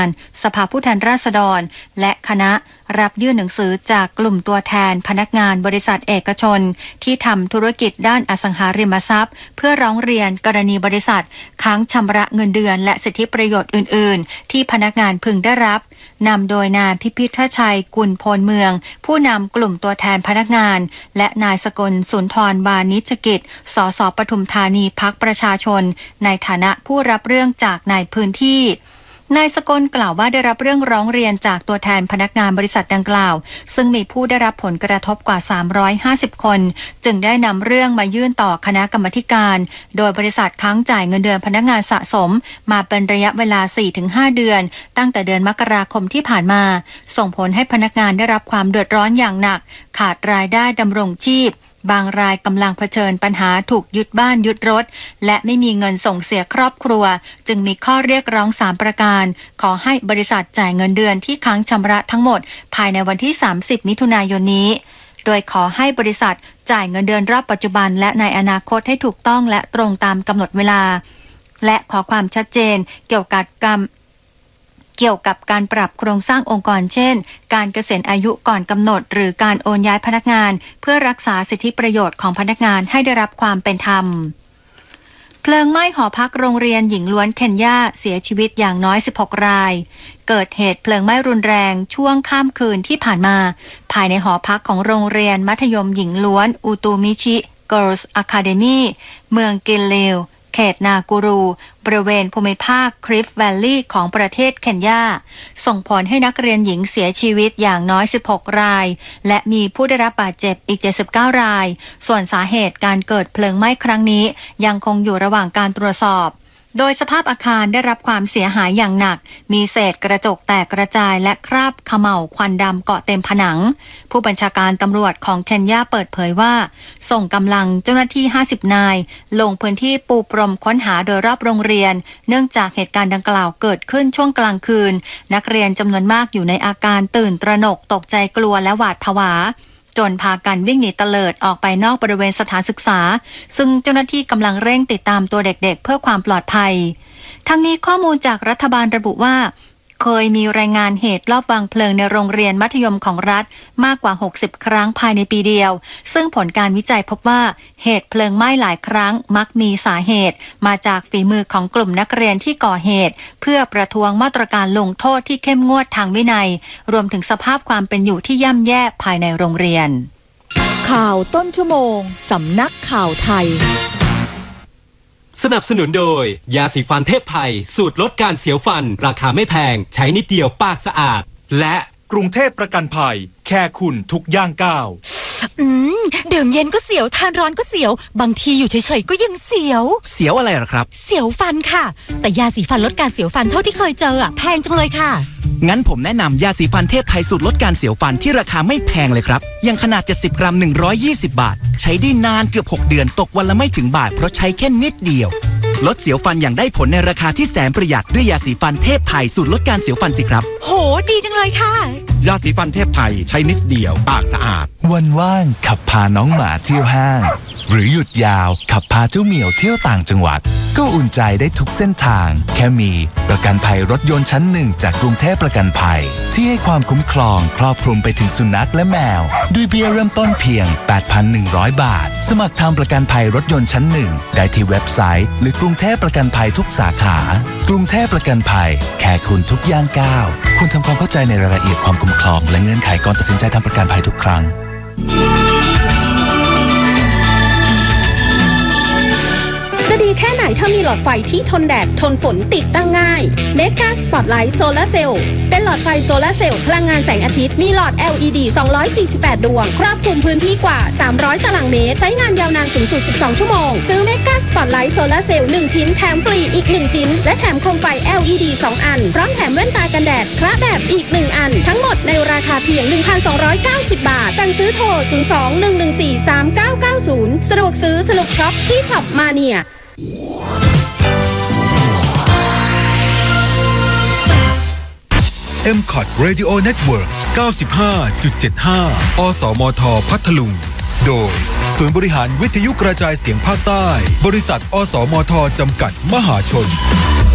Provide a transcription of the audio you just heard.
สภาผู้แทนราษฎรและคณะรับยื่นหนังสือจากกลุ่มตัวแทนพนักงานบริษัทเอกชนที่ทำธุรกิจด้านอสังหาริมทรัพย์เพื่อร้องเรียนกรณีบริษัทค้างชำระเงินเดือนและสิทธิประโยชน์อื่นๆที่พนักงานพึงได้รับนำโดยนายพิพิธชัยกุลโพลเมืองผู้นำกลุ่มตัวแทนพนักงานและนายสกลสุนทรวานิชกิจสสปทุมธานีพรรคประชาชนในฐานะผู้รับเรื่องจากในพื้นที่นายสกลกล่าวว่าได้รับเรื่องร้องเรียนจากตัวแทนพนักงานบริษัทดังกล่าวซึ่งมีผู้ได้รับผลกระทบกว่า350คนจึงได้นำเรื่องมายื่นต่อคณะกรรมาธิการโดยบริษัทค้างจ่ายเงินเดือนพนักงานสะสมมาเป็นระยะเวลา 4-5 เดือนตั้งแต่เดือนมกราคมที่ผ่านมาส่งผลให้พนักงานได้รับความเดือดร้อนอย่างหนักขาดรายได้ดำรงชีพบางรายกำลังเผชิญปัญหาถูกยึดบ้านยึดรถและไม่มีเงินส่งเสียครอบครัวจึงมีข้อเรียกร้อง3ประการขอให้บริษัทจ่ายเงินเดือนที่ค้างชำระทั้งหมดภายในวันที่30มิถุนายนนี้โดยขอให้บริษัทจ่ายเงินเดือนรอบปัจจุบันและในอนาคตให้ถูกต้องและตรงตามกำหนดเวลาและขอความชัดเจนเกี่ยวกับการปรับโครงสร้างองค์กรเช่นการเกษียณอายุก่อนกำหนดหรือการโอนย้ายพนักงานเพื่อรักษาสิทธิประโยชน์ของพนักงานให้ได้รับความเป็นธรรมเพลิงไหม้หอพักโรงเรียนหญิงล้วนเคนยาเสียชีวิตอย่างน้อย16รายเกิดเหตุเพลิงไหม้รุนแรงช่วงข้ามคืนที่ผ่านมาภายในหอพักของโรงเรียนมัธยมหญิงล้วนอุตุมิชิ Girls Academy เมืองกิลเลวเขตนากูรูบริเวณภูมิภาคคริฟต์แวลลีย์ของประเทศเคนยาส่งผลให้นักเรียนหญิงเสียชีวิตอย่างน้อย16รายและมีผู้ได้รับบาดเจ็บอีก79รายส่วนสาเหตุการเกิดเพลิงไหม้ครั้งนี้ยังคงอยู่ระหว่างการตรวจสอบโดยสภาพอาคารได้รับความเสียหายอย่างหนักมีเศษกระจกแตกกระจายและคราบเขม่าวควันดำเกาะเต็มผนังผู้บัญชาการตำรวจของเคนยาเปิดเผยว่าส่งกำลังเจ้าหน้าที่50นายลงพื้นที่ปูพรมค้นหาโดยรอบโรงเรียนเนื่องจากเหตุการณ์ดังกล่าวเกิดขึ้นช่วงกลางคืนนักเรียนจำนวนมากอยู่ในอาการตื่นตระหนกตกใจกลัวและหวาดผวาจนพากันวิ่งหนีเตลิดออกไปนอกบริเวณสถานศึกษาซึ่งเจ้าหน้าที่กำลังเร่งติดตามตัวเด็กๆเพื่อความปลอดภัยทั้งนี้ข้อมูลจากรัฐบาลระบุว่าเคยมีรายงานเหตุลอบวางเพลิงในโรงเรียนมัธยมของรัฐมากกว่า60ครั้งภายในปีเดียวซึ่งผลการวิจัยพบว่าเหตุเพลิงไหม้หลายครั้งมักมีสาเหตุมาจากฝีมือของกลุ่มนักเรียนที่ก่อเหตุเพื่อประท้วงมาตรการลงโทษที่เข้มงวดทางวินัยรวมถึงสภาพความเป็นอยู่ที่ย่ำแย่ภายในโรงเรียนข่าวต้นชั่วโมงสำนักข่าวไทยสนับสนุนโดยยาสีฟันเทพไทยสูตรลดการเสียวฟันราคาไม่แพงใช้นิดเดียวปากสะอาดและกรุงเทพประกันภัยแค่คุณทุกย่างก้าวดื่มเย็นก็เสียวทานร้อนก็เสียวบางทีอยู่เฉยๆก็ยังเสียวอะไรหรอครับเสียวฟันค่ะแต่ยาสีฟันลดการเสียวฟันเท่าที่เคยเจอแพงจังเลยค่ะงั้นผมแนะนำยาสีฟันเทพไทยสูตรลดการเสียวฟันที่ราคาไม่แพงเลยครับอย่างขนาด70กรัม120บาทใช้ได้นานเกือบ6เดือนตกวันละไม่ถึงบาทเพราะใช้แค่นิดเดียวลดเสียวฟันอย่างได้ผลในราคาที่แสนประหยัดด้วยยาสีฟันเทพไทยสูตรลดการเสียวฟันสิครับโหดีจังเลยค่ะยาสีฟันเทพไทยใช้นิดเดียวปากสะอาดวันว่างขับพาน้องหมาเที่ยวห้างหรือหยุดยาวขับพาเจ้าเหมียวเที่ยวต่างจังหวัดก็อุ่นใจได้ทุกเส้นทางแค่มีประกันภัยรถยนต์ชั้น1จากกรุงเทพประกันภัยที่ให้ความคุ้มครองครอบคลุมไปถึงสุนัขและแมวด้วยเบี้ยเริ่มต้นเพียง 8,100 บาทสมัครทำประกันภัยรถยนต์ชั้น1ได้ที่เว็บไซต์หรือกรุงเทพประกันภัยทุกสาขากรุงเทพประกันภัยแค่คุณทุกย่างก้าวคุณทำความเข้าใจในรายละเอียดความคุ้มครองและเงื่อนไขก่อนตัดสินใจทำประกันภัยทุกครั้งจะดีแค่ไหนถ้ามีหลอดไฟที่ทนแดดทนฝนติดตั้งง่าย Mega Spotlight Solar Cell เป็นหลอดไฟโซลาร์เซลล์พลังงานแสงอาทิตย์มีหลอด LED 248ดวงครอบคลุมพื้นที่กว่า300ตารางเมตรใช้งานยาวนานสูงสุด12ชั่วโมงซื้อ Mega Spotlight Solar Cell 1ชิ้นแถมฟรีอีก1ชิ้นและแถมโคมไฟ LED 2อันพร้อมแถมแว่นตากันแดดพระแบบอีก1อันทั้งหมดในราคาเพียง 1,290 บาทสั่งซื้อโทร 02-114-3990 สะดวกซื้อสนุกช็อปที่ช็อปมาเนีย MCOT Radio Network 95.75 อสมทพัทลุงโดยศูนย์บริหารวิทยุกระจายเสียงภาคใต้บริษัทอสมทจำกัดมหาชน